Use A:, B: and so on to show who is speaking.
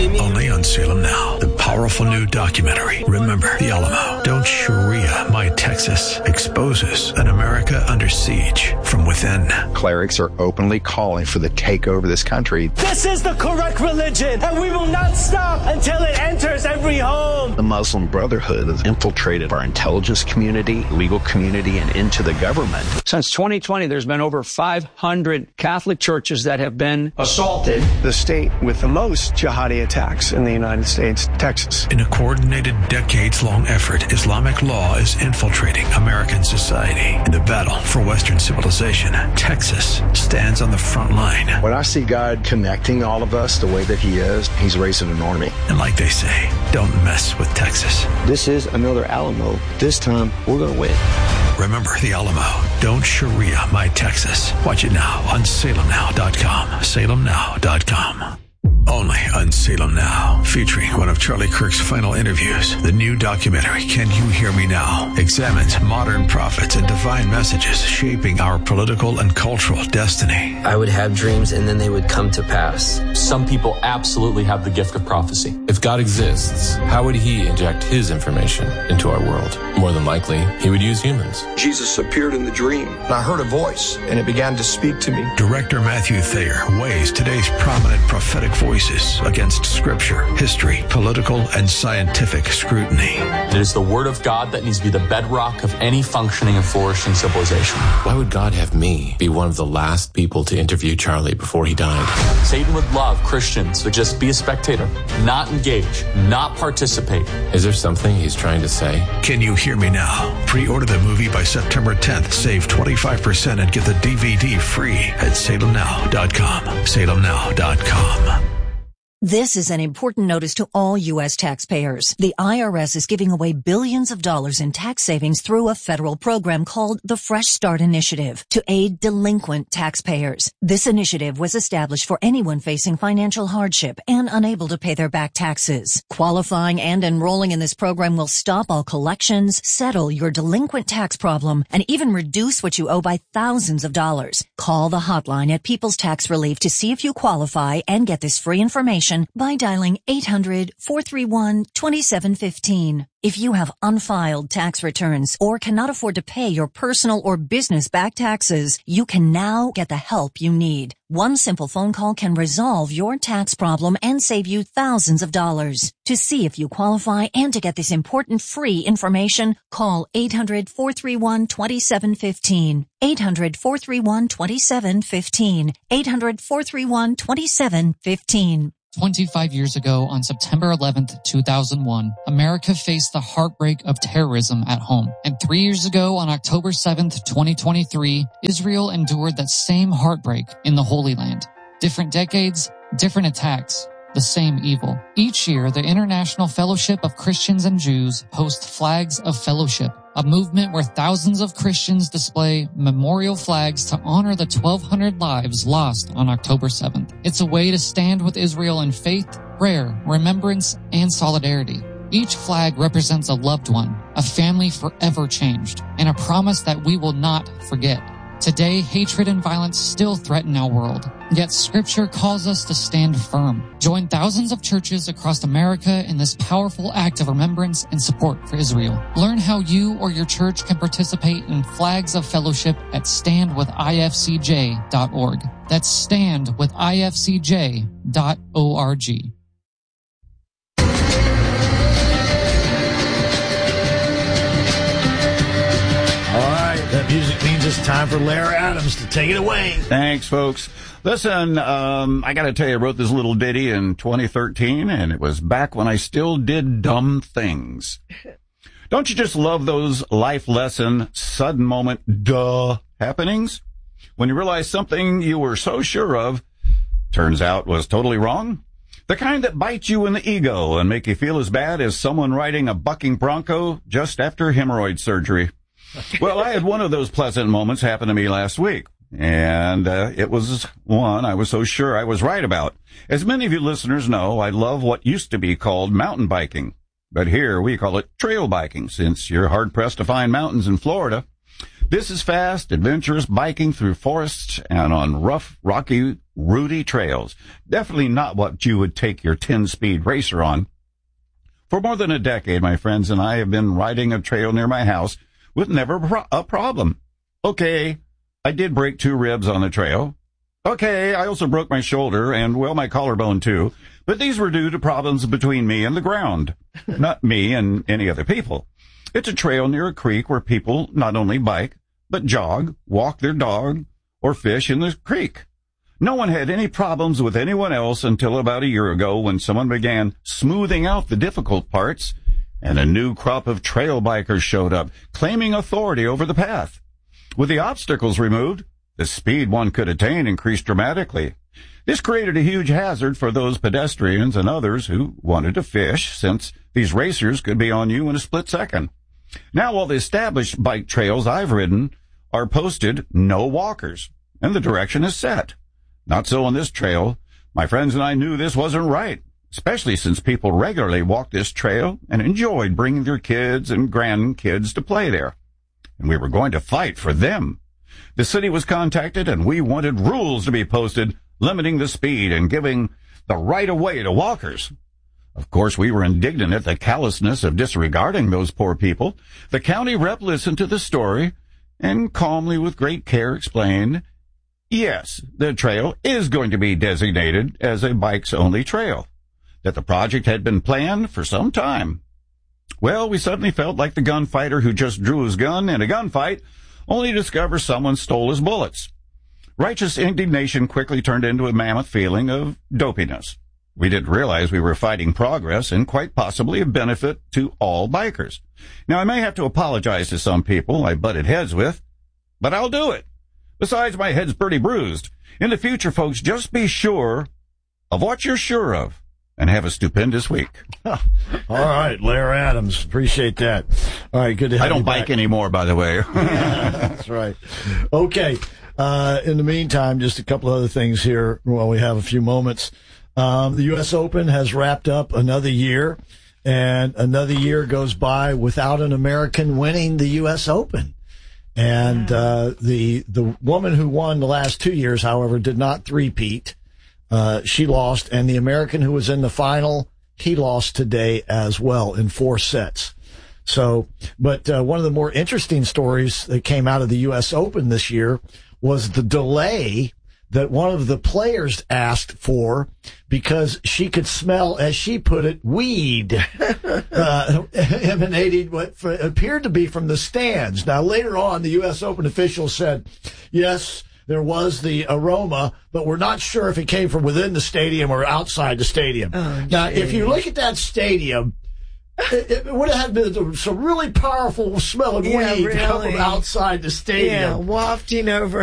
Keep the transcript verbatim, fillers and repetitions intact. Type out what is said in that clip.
A: Only on Salem Now. The powerful new documentary, Remember the Alamo. Don't Sharia My Texas, exposes an America under siege from within.
B: Clerics are openly calling for the takeover of this country.
C: This is the correct religion, and we will not stop until it enters every home.
B: The Muslim Brotherhood has infiltrated our intelligence community, legal community, and into the government.
D: Since twenty twenty, there's been over five hundred Catholic churches that have been assaulted.
E: The state with the most jihadi attacks in the United States, Texas.
A: In a coordinated, decades-long effort, Islamic law is infiltrating American society. In the battle for Western civilization, Texas stands on the front line.
B: When I see God connecting all of us the way that he is, he's raising an army.
A: And like they say, don't mess with Texas.
F: This is another Alamo. This time, we're going to win.
A: Remember the Alamo. Don't Sharia My Texas. Watch it now on Salem Now dot com. Salem Now dot com. Only on Salem Now, featuring one of Charlie Kirk's final interviews. The new documentary, Can You Hear Me Now?, examines modern prophets and divine messages shaping our political and cultural destiny.
G: I would have dreams and then they would come to pass.
H: Some people absolutely have the gift of prophecy. If God exists, how would he inject his information into our world? More than likely, he would use humans.
I: Jesus appeared in the dream, and I heard a voice, and it began to speak to me.
A: Director Matthew Thayer weighs today's prominent prophetic voices against scripture, history, political, and scientific scrutiny.
H: It is the word of God that needs to be the bedrock of any functioning and flourishing civilization.
J: Why would God have me be one of the last people to interview Charlie before he died?
H: Satan would love Christians to just be a spectator, not engage, not participate.
J: Is there something he's trying to say?
A: Can You Hear Me Now? Pre-order the movie by September tenth. Save twenty-five percent and get the D V D free at Salem Now dot com. Salem Now dot com.
K: This is an important notice to all U S taxpayers. The I R S is giving away billions of dollars in tax savings through a federal program called the Fresh Start Initiative to aid delinquent taxpayers. This initiative was established for anyone facing financial hardship and unable to pay their back taxes. Qualifying and enrolling in this program will stop all collections, settle your delinquent tax problem, and even reduce what you owe by thousands of dollars. Call the hotline at People's Tax Relief to see if you qualify and get this free information by dialing eight hundred, four three one, two seven one five. If you have unfiled tax returns or cannot afford to pay your personal or business back taxes, you can now get the help you need. One simple phone call can resolve your tax problem and save you thousands of dollars. To see if you qualify and to get this important free information, call eight hundred, four three one, two seven one five. eight hundred, four three one, two seven one five. eight hundred, four three one, two seven one five.
L: twenty-five years ago, on September eleventh, two thousand one, America faced the heartbreak of terrorism at home. And three years ago, on October seventh, twenty twenty-three, Israel endured that same heartbreak in the Holy Land. Different decades, different attacks, the same evil. Each year, the International Fellowship of Christians and Jews hosts Flags of Fellowship, a movement where thousands of Christians display memorial flags to honor the twelve hundred lives lost on October seventh. It's a way to stand with Israel in faith, prayer, remembrance, and solidarity. Each flag represents a loved one, a family forever changed, and a promise that we will not forget. Today, hatred and violence still threaten our world, yet Scripture calls us to stand firm. Join thousands of churches across America in this powerful act of remembrance and support for Israel. Learn how you or your church can participate in Flags of Fellowship at stand with I F C J dot org. That's stand with I F C J dot org.
M: That music means it's time for Larry Adams to take it away.
N: Thanks, folks. Listen, um, I got to tell you, I wrote this little ditty in twenty thirteen, and it was back when I still did dumb things. Don't you just love those life lesson, sudden moment, duh happenings? When you realize something you were so sure of turns out was totally wrong? The kind that bite you in the ego and make you feel as bad as someone riding a bucking bronco just after hemorrhoid surgery. Well, I had one of those pleasant moments happen to me last week, and uh, it was one I was so sure I was right about. As many of you listeners know, I love what used to be called mountain biking, but here we call it trail biking, since you're hard-pressed to find mountains in Florida. This is fast, adventurous biking through forests and on rough, rocky, rooty trails. Definitely not what you would take your ten-speed racer on. For more than a decade, my friends and I have been riding a trail near my house with never pro- a problem. Okay, I did break two ribs on the trail. Okay, I also broke my shoulder and, well, my collarbone too. But these were due to problems between me and the ground, not me and any other people. It's a trail near a creek where people not only bike, but jog, walk their dog, or fish in the creek. No one had any problems with anyone else until about a year ago when someone began smoothing out the difficult parts, and a new crop of trail bikers showed up, claiming authority over the path. With the obstacles removed, the speed one could attain increased dramatically. This created a huge hazard for those pedestrians and others who wanted to fish, since these racers could be on you in a split second. Now all the established bike trails I've ridden are posted no walkers, and the direction is set. Not so on this trail. My friends and I knew this wasn't right, especially since people regularly walk this trail and enjoyed bringing their kids and grandkids to play there. And we were going to fight for them. The city was contacted, and we wanted rules to be posted limiting the speed and giving the right of way to walkers. Of course, we were indignant at the callousness of disregarding those poor people. The county rep listened to the story and calmly, with great care, explained, yes, the trail is going to be designated as a bikes-only trail, that the project had been planned for some time. Well, we suddenly felt like the gunfighter who just drew his gun in a gunfight, only to discover someone stole his bullets. Righteous indignation quickly turned into a mammoth feeling of dopiness. We didn't realize we were fighting progress and quite possibly a benefit to all bikers. Now, I may have to apologize to some people I butted heads with, but I'll do it. Besides, my head's pretty bruised. In the future, folks, just be sure of what you're sure of, and have a stupendous week.
M: All right, Larry Adams. Appreciate that. All right, good to have you
N: I don't
M: back.
N: bike anymore, by the way.
M: Yeah, that's right. Okay. Uh, in the meantime, just a couple other things here while we have a few moments. Um, the U S Open has wrapped up another year, and another year goes by without an American winning the U S Open. And uh, the the woman who won the last two years, however, did not three-peat. Uh, she lost, and the American who was in the final, he lost today as well in four sets. So, but uh, one of the more interesting stories that came out of the U S Open this year was the delay that one of the players asked for because she could smell, as she put it, weed uh, emanating what appeared to be from the stands. Now, later on, the U S Open officials said, yes, there was the aroma, but we're not sure if it came from within the stadium or outside the stadium. Oh, now, if you look at that stadium, it, it would have been some really powerful smelling
O: yeah,
M: weed
O: really.
M: coming outside the stadium.
O: Yeah, wafting over.